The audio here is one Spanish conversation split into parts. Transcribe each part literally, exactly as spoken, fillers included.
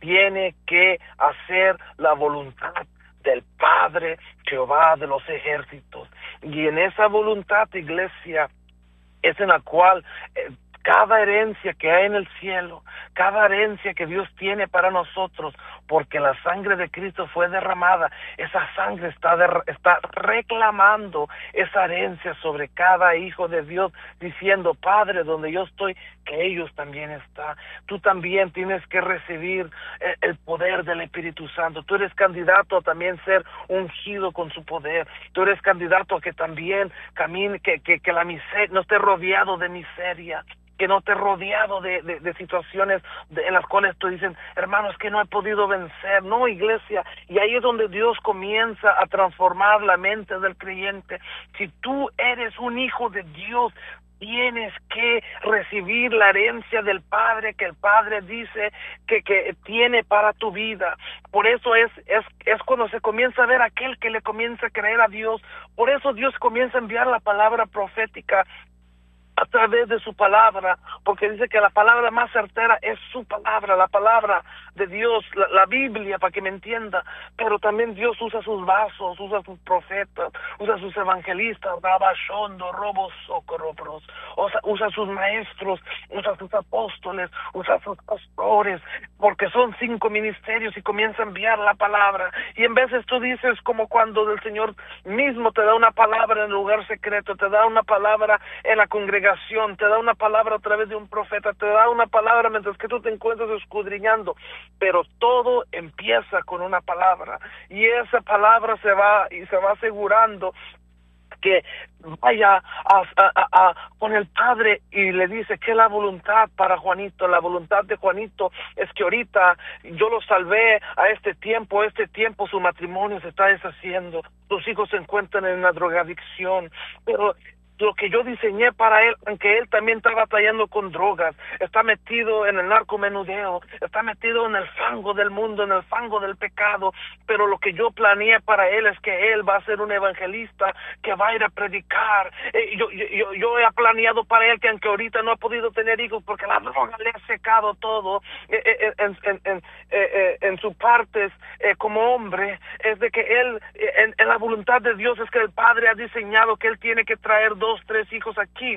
tiene que hacer la voluntad del Padre Jehová de los ejércitos. Y en esa voluntad, iglesia, es en la cual eh, cada herencia que hay en el cielo, cada herencia que Dios tiene para nosotros, porque la sangre de Cristo fue derramada, esa sangre está, de, está reclamando esa herencia sobre cada hijo de Dios, diciendo, Padre, donde yo estoy, que ellos también están. Tú también tienes que recibir el, el poder del Espíritu Santo. Tú eres candidato a también ser ungido con su poder. Tú eres candidato a que también camine, que, que, que la miseria, no esté rodeado de miseria, que no esté rodeado de, de, de situaciones de, en las cuales tú dicen, hermanos, que no he podido vencer. No, iglesia, y ahí es donde Dios comienza a transformar la mente del creyente. Si tú eres un hijo de Dios, tienes que recibir la herencia del Padre, que el Padre dice que, que tiene para tu vida. Por eso es, es, es cuando se comienza a ver aquel que le comienza a creer a Dios. Por eso Dios comienza a enviar la palabra profética a través de su palabra, porque dice que la palabra más certera es su palabra, la palabra de Dios, la, la Biblia, para que me entienda. Pero también Dios usa sus vasos, usa sus profetas, usa sus evangelistas, Rabashondo, Robos, Socorropros, usa, usa sus maestros, usa sus apóstoles, usa sus pastores, porque son cinco ministerios y comienza a enviar la palabra. Y en veces tú dices, como cuando el Señor mismo te da una palabra en el lugar secreto, te da una palabra en la congregación, te da una palabra a través de un profeta, te da una palabra mientras que tú te encuentras escudriñando, pero todo empieza con una palabra, y esa palabra se va y se va asegurando que vaya a, a, a, a, con el Padre y le dice que la voluntad para Juanito, la voluntad de Juanito es que ahorita yo lo salvé a este tiempo, a este tiempo su matrimonio se está deshaciendo, sus hijos se encuentran en una drogadicción, pero lo que yo diseñé para él, aunque él también está batallando con drogas, está metido en el narcomenudeo, está metido en el fango del mundo, en el fango del pecado, pero lo que yo planeé para él es que él va a ser un evangelista que va a ir a predicar. Eh, yo, yo, yo he planeado para él que aunque ahorita no ha podido tener hijos porque la droga le ha secado todo eh, eh, en, en, en, eh, eh, en sus partes eh, como hombre, es de que él, eh, en, en la voluntad de Dios es que el Padre ha diseñado que él tiene que traer dos, tres hijos aquí.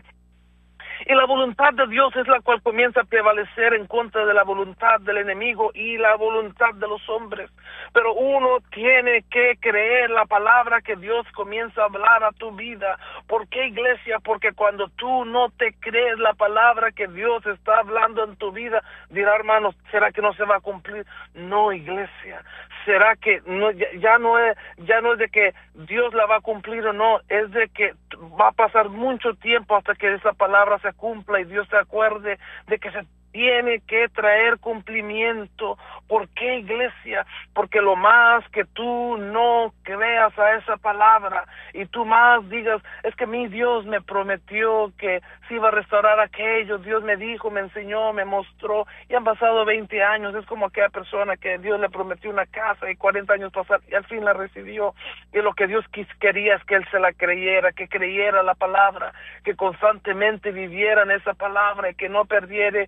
Y la voluntad de Dios es la cual comienza a prevalecer en contra de la voluntad del enemigo y la voluntad de los hombres. Pero uno tiene que creer la palabra que Dios comienza a hablar a tu vida. ¿Por qué, iglesia? Porque cuando tú no te crees la palabra que Dios está hablando en tu vida, dirá, hermanos, ¿será que no se va a cumplir? No, iglesia. ¿Será que no, ya, ya no es ya no es de que Dios la va a cumplir o no? Es de que va a pasar mucho tiempo hasta que esa palabra se cumpla y Dios se acuerde de que se tiene que traer cumplimiento. ¿Por qué, iglesia? Porque lo más que tú no creas a esa palabra y tú más digas, es que mi Dios me prometió que se iba a restaurar aquello, Dios me dijo, me enseñó, me mostró, y han pasado veinte años, es como aquella persona que Dios le prometió una casa y cuarenta años pasaron y al fin la recibió, y lo que Dios quis, quería es que él se la creyera, que creyera la palabra, que constantemente viviera en esa palabra y que no perdiera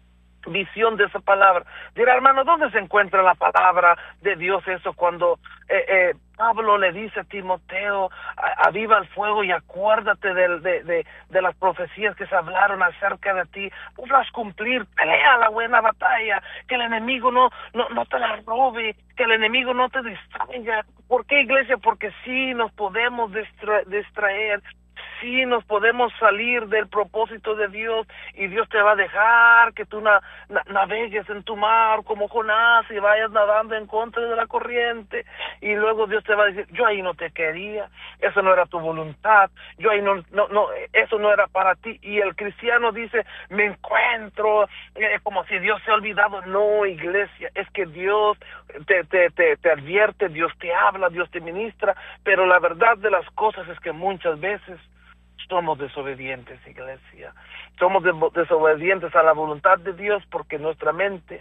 visión de esa palabra. Dirá, hermano, ¿dónde se encuentra la palabra de Dios? Eso cuando eh, eh, Pablo le dice a Timoteo, aviva el fuego y acuérdate de, de, de, de las profecías que se hablaron acerca de ti, podrás cumplir, pelea la buena batalla, que el enemigo no, no, no te la robe, que el enemigo no te distraiga. ¿Por qué, iglesia? Porque sí nos podemos distra- distraer, sí nos podemos salir del propósito de Dios, y Dios te va a dejar que tú na, na, navegues en tu mar como Jonás y vayas nadando en contra de la corriente, y luego Dios te va a decir, yo ahí no te quería, eso no era tu voluntad, yo ahí no, no, no eso no era para ti. Y el cristiano dice, me encuentro eh, como si Dios se ha olvidado. No, iglesia, es que Dios te, te, te, te advierte, Dios te habla, Dios te ministra, pero la verdad de las cosas es que muchas veces somos desobedientes, iglesia. Somos de- desobedientes a la voluntad de Dios porque nuestra mente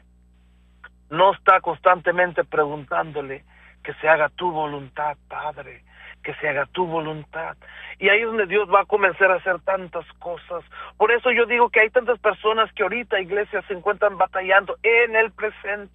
no está constantemente preguntándole que se haga tu voluntad, Padre, que se haga tu voluntad. Y ahí es donde Dios va a comenzar a hacer tantas cosas. Por eso yo digo que hay tantas personas que ahorita, iglesia, se encuentran batallando en el presente.